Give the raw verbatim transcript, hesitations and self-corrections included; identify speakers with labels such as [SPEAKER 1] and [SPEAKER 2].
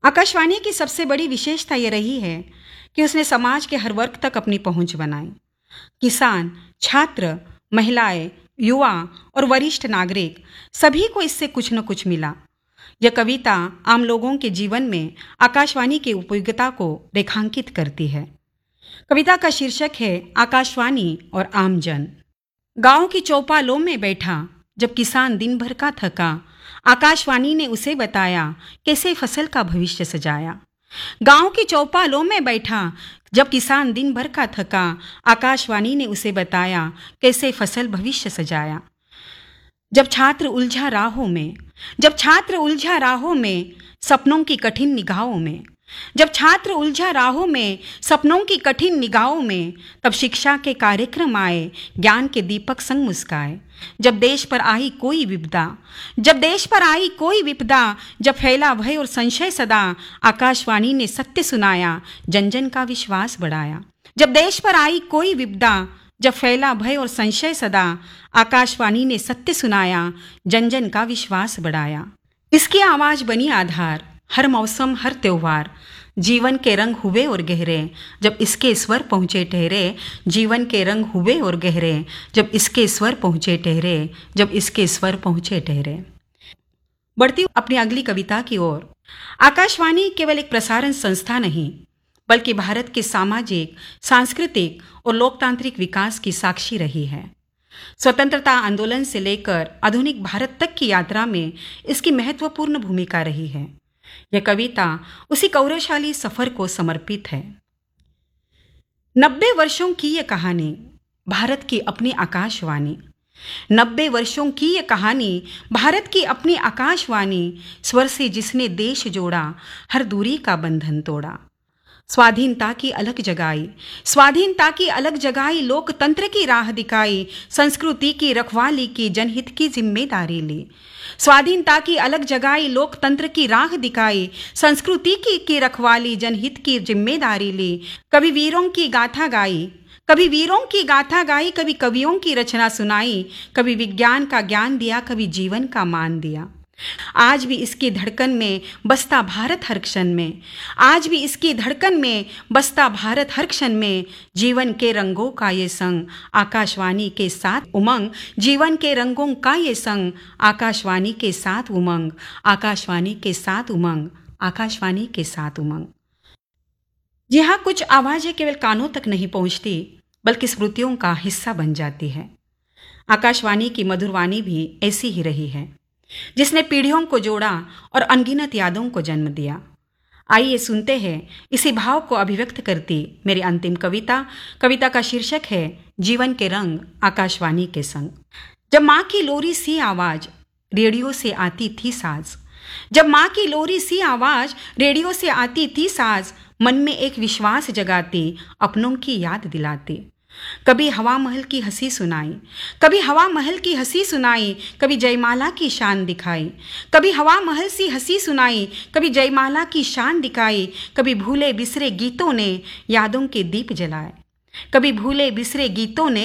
[SPEAKER 1] आकाशवाणी की सबसे बड़ी विशेषता ये रही है कि उसने समाज के हर वर्ग तक अपनी पहुंच बनाई। किसान, छात्र, महिलाएं, युवा और वरिष्ठ नागरिक सभी को इससे कुछ न कुछ मिला। यह कविता आम लोगों के जीवन में आकाशवाणी की उपयोगिता को रेखांकित करती है। कविता का शीर्षक है आकाशवाणी और आमजन। गांव की चौपालों में बैठा जब किसान दिन भर का थका, आकाशवाणी ने उसे बताया कैसे फसल का भविष्य सजाया। गांव की चौपालों में बैठा जब किसान दिन भर का थका, आकाशवाणी ने उसे बताया कैसे फसल भविष्य सजाया। जब छात्र उलझा राहों में जब छात्र उलझा राहों में सपनों की कठिन निगाहों में जब छात्र उलझा राहों में सपनों की कठिन निगाहों में तब शिक्षा के कार्यक्रम आए, ज्ञान के दीपक संग मुस्काए। जब देश पर आई कोई विपदा जब देश पर आई कोई विपदा जब फैला भय और संशय सदा, आकाशवाणी ने सत्य सुनाया, जन जन का विश्वास बढ़ाया। जब देश पर आई कोई विपदा जब फैला भय और संशय सदा, आकाशवाणी ने सत्य सुनाया, जन जन का विश्वास बढ़ाया। इसकी आवाज बनी आधार, हर मौसम हर त्योहार, जीवन के रंग हुए और गहरे जब इसके स्वर पहुँचे ठहरे। जीवन के रंग हुए और गहरे जब इसके स्वर पहुँचे ठहरे जब इसके स्वर पहुँचे ठहरे। बढ़ती अपनी अगली कविता की ओर। आकाशवाणी केवल एक प्रसारण संस्था नहीं, बल्कि भारत के सामाजिक, सांस्कृतिक और लोकतांत्रिक विकास की साक्षी रही है। स्वतंत्रता आंदोलन से लेकर आधुनिक भारत तक की यात्रा में इसकी महत्वपूर्ण भूमिका रही है। यह कविता उसी गौरवशाली सफर को समर्पित है। नब्बे वर्षों की यह कहानी, भारत की अपनी आकाशवाणी। नब्बे वर्षों की यह कहानी, भारत की अपनी आकाशवाणी। स्वर से जिसने देश जोड़ा, हर दूरी का बंधन तोड़ा। स्वाधीनता की अलग जगाई स्वाधीनता की अलग जगाई लोकतंत्र की राह दिखाई। संस्कृति की रखवाली की, जनहित की जिम्मेदारी ली। स्वाधीनता की अलग जगाई लोकतंत्र की राह दिखाई। संस्कृति की, की रखवाली, जनहित की जिम्मेदारी ली। कभी वीरों की गाथा गाई कभी वीरों की गाथा गाई कभी कवियों की रचना सुनाई। कभी विज्ञान का ज्ञान दिया, कभी जीवन का मान दिया। आज भी इसकी धड़कन में बसता भारत हर क्षण में आज भी इसकी धड़कन में बसता भारत हर क्षण में। जीवन के रंगों का ये संग, आकाशवाणी के साथ उमंग। जीवन के रंगों का ये संग, आकाशवाणी के साथ उमंग। आकाशवाणी के साथ उमंग आकाशवाणी के साथ उमंग। जी हाँ, कुछ आवाज़ें केवल कानों तक नहीं पहुँचती, बल्कि स्मृतियों का हिस्सा बन जाती है। आकाशवाणी की मधुरवाणी भी ऐसी ही रही है, जिसने पीढ़ियों को जोड़ा और अनगिनत यादों को जन्म दिया। आइए सुनते हैं इसी भाव को अभिव्यक्त करती मेरी अंतिम कविता। कविता का शीर्षक है जीवन के रंग आकाशवाणी के संग। जब माँ की लोरी सी आवाज रेडियो से आती थी साज जब माँ की लोरी सी आवाज रेडियो से आती थी साज, मन में एक विश्वास जगाती, अपनों की याद दिलाती। कभी हवा महल की हंसी सुनाई कभी हवा महल की हंसी सुनाई कभी जयमाला की शान दिखाई। कभी हवा महल सी हंसी सुनाई कभी जयमाला की शान दिखाई। कभी भूले बिसरे गीतों ने यादों के दीप जलाए कभी भूले बिसरे गीतों ने